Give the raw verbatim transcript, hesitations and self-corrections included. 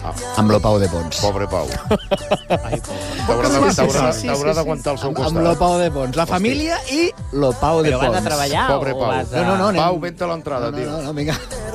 Amb lo Pau de Pons. Pobre Pau. Ai, T'haurà Sí, sí, t'haurà- sí, sí, t'haurà sí, d'aguantar al seu Amb, amb costat. lo Pau de Pons. La família i lo Pau de Però Pons. vas a treballar Pobre o Pau. vas a... No, no, no, anem... Pau, vente a l'entrada, no, tio. no, no, vinga.